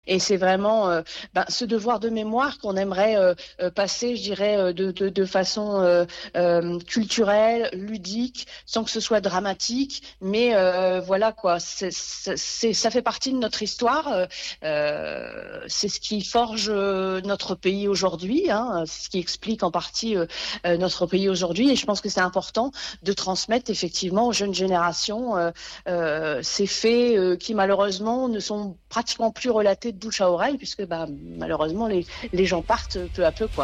Et c'est vraiment ce devoir de mémoire qu'on aimerait passer, je dirais, de façon culturelle, ludique, sans que ce soit dramatique. Mais voilà quoi, ça fait partie de notre histoire. C'est ce qui forge notre pays aujourd'hui, hein, c'est ce qui explique en partie notre pays aujourd'hui. Et je pense que c'est important de transmettre effectivement aux jeunes générations ces faits qui malheureusement ne sont pratiquement plus relatés de bouche à oreille, puisque malheureusement les gens partent peu à peu, quoi.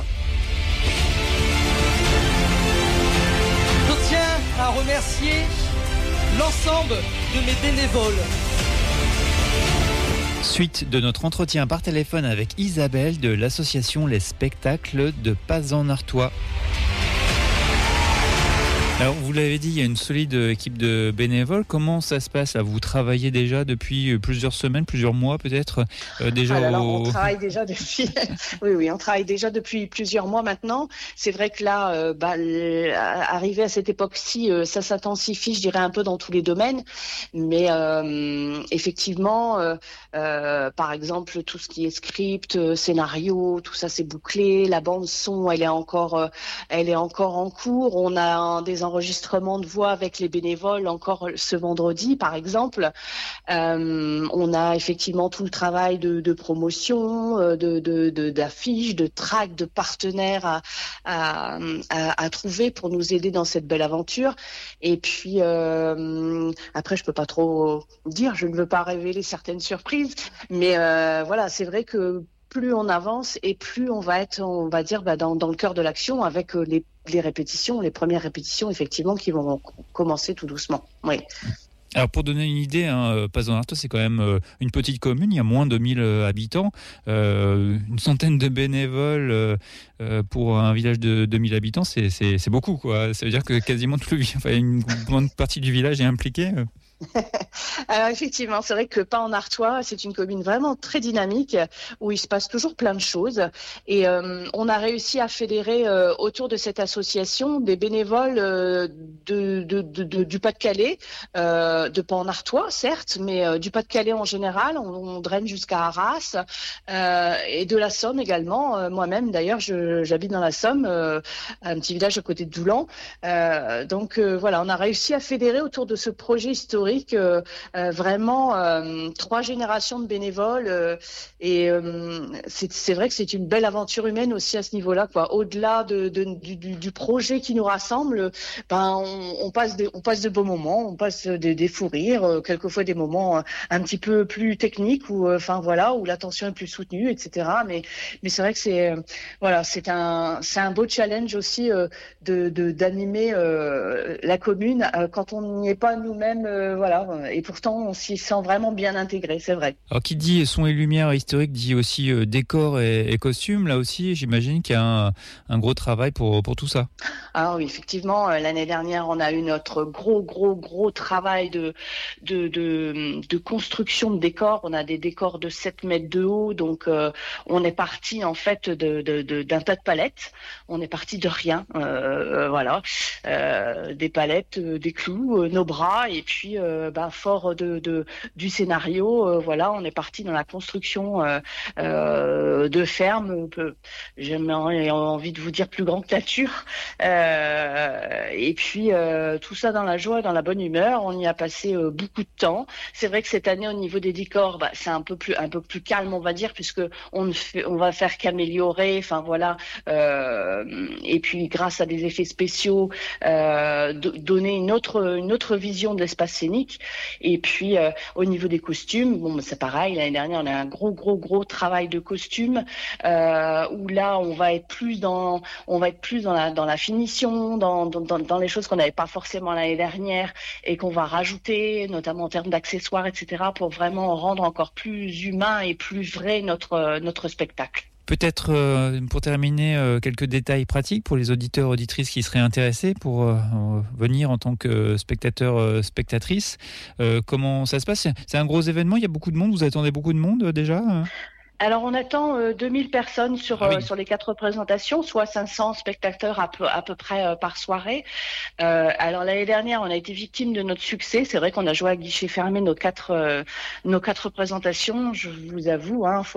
Je tiens à remercier l'ensemble de mes bénévoles. Suite de notre entretien par téléphone avec Isabelle de l'association Les Spectacles de Pazan-Artois. Alors, vous l'avez dit, il y a une solide équipe de bénévoles. Comment ça se passe là ? Vous travaillez déjà depuis plusieurs semaines, plusieurs mois peut-être on travaille déjà depuis. Oui, on travaille déjà depuis plusieurs mois maintenant. C'est vrai que là, arrivé à cette époque-ci, ça s'intensifie, je dirais un peu dans tous les domaines. Mais effectivement, par exemple, tout ce qui est script, scénario, tout ça c'est bouclé. La bande son, elle est encore en cours. On a des enregistrements de voix avec les bénévoles encore ce vendredi, par exemple. On a effectivement tout le travail de promotion, d'affiches, de tracts, de partenaires à trouver pour nous aider dans cette belle aventure. Et puis après, je peux pas trop dire, je ne veux pas révéler certaines surprises, mais voilà, c'est vrai que plus on avance et plus on va être, on va dire, dans le cœur de l'action avec les répétitions, les premières répétitions effectivement qui vont commencer tout doucement. Oui. Alors pour donner une idée, Pazan-Artois c'est quand même une petite commune, il y a moins de 1000 habitants, une centaine de bénévoles pour un village de 2000 habitants, c'est beaucoup quoi. Ça veut dire que quasiment une grande partie du village est impliquée. Alors effectivement, c'est vrai que Pazan-Artois, c'est une commune vraiment très dynamique où il se passe toujours plein de choses. Et on a réussi à fédérer autour de cette association des bénévoles du Pas-de-Calais, de Pazan-Artois certes, mais du Pas-de-Calais en général. On draine jusqu'à Arras et de la Somme également. Moi-même d'ailleurs, j'habite dans la Somme, un petit village à côté de Doulan. Donc voilà, on a réussi à fédérer autour de ce projet historique vraiment 3 générations de bénévoles et c'est vrai que c'est une belle aventure humaine aussi à ce niveau-là, quoi. Au-delà du projet qui nous rassemble, on passe de beaux moments, on passe des fous rires, quelquefois des moments un petit peu plus techniques où où la tension est plus soutenue, etc. Mais c'est vrai que c'est un beau challenge aussi d'animer la commune quand on n'y est pas nous-mêmes. Et pourtant on s'y sent vraiment bien intégré, c'est vrai. Alors qui dit son et lumière historique dit aussi décor et costumes. Là aussi, j'imagine qu'il y a un gros travail pour tout ça. Ah oui, effectivement, l'année dernière, on a eu notre gros travail de construction de décors. On a des décors de 7 mètres de haut, donc on est parti en fait d'un tas de palettes. On est parti de rien, des palettes, des clous, nos bras, et puis fort du scénario, on est parti dans la construction de fermes. J'ai envie de vous dire plus grand que nature. Et puis tout ça dans la joie, dans la bonne humeur. On y a passé beaucoup de temps. C'est vrai que cette année, au niveau des décors, c'est un peu plus calme, on va dire, puisque on va faire qu'améliorer. Et puis grâce à des effets spéciaux, donner une autre vision de l'espace scénique. Et puis au niveau des costumes, c'est pareil. L'année dernière, on a un gros travail de costumes où là, on va être plus dans la finition, dans les choses qu'on n'avait pas forcément l'année dernière et qu'on va rajouter, notamment en termes d'accessoires, etc., pour vraiment rendre encore plus humain et plus vrai notre spectacle. Peut-être, pour terminer, quelques détails pratiques pour les auditeurs, auditrices qui seraient intéressés pour venir en tant que spectateur, spectatrice. Comment ça se passe ? C'est un gros événement, il y a beaucoup de monde, vous attendez beaucoup de monde déjà ? Alors, on attend 2000 personnes sur les 4 représentations, soit 500 spectateurs à peu près par soirée. Alors, l'année dernière, on a été victime de notre succès. C'est vrai qu'on a joué à guichet fermé nos quatre représentations. Je vous avoue,